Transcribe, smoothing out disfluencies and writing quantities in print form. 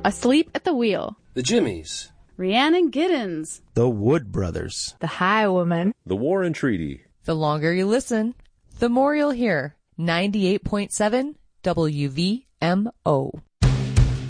Asleep at the Wheel. The Jimmies. Rhiannon Giddens. The Wood Brothers. The Highwoman. The War and Treaty. The longer you listen, the more you'll hear. 98.7 WVMO.